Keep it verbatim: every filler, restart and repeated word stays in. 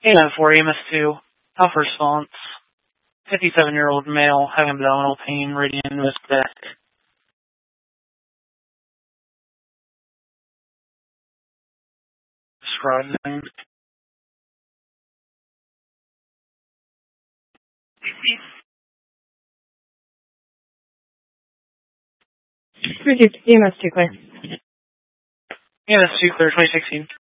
eight nine four E M S two, Alpha response. fifty-seven-year-old male having abdominal pain, radiant into his back. Describe name. Received. E M S two clear. E M S two clear, twenty sixteen.